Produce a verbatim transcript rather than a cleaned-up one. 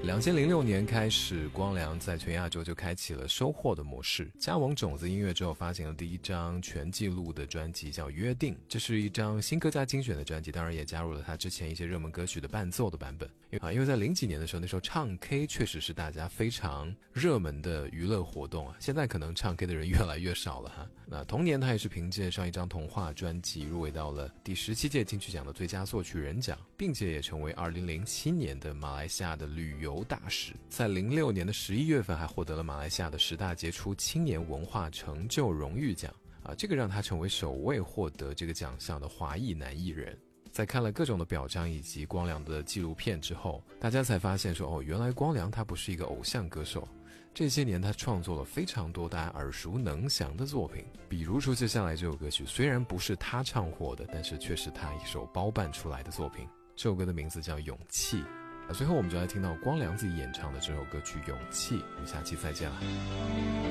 两千零六年开始，光良在全亚洲就开启了收货的模式。加盟种子音乐之后，发行了第一张全记录的专辑，叫《约定》。这是一张新歌加精选的专辑，当然也加入了他之前一些热门歌曲的伴奏的版本。啊，因为在零几年的时候，那时候唱 K 确实是大家非常热门的娱乐活动啊。现在可能唱 K 的人越来越少了哈。那同年，他也是凭借上一张童话专辑入围到了第十七届金曲奖的最佳作曲人奖，并且也成为二零零七年的马来西亚的旅游大使，在零六年的十一月份还获得了马来西亚的十大杰出青年文化成就荣誉奖啊，这个让他成为首位获得这个奖项的华裔男艺人。在看了各种的表彰以及光良的纪录片之后，大家才发现说，哦，原来光良他不是一个偶像歌手，这些年他创作了非常多大家耳熟能详的作品，比如说接下来这首歌曲，虽然不是他唱火的，但是却是他一首包办出来的作品。这首歌的名字叫《勇气》。最后我们就来听到光良自己演唱的这首歌曲《勇气》，我们下期再见了。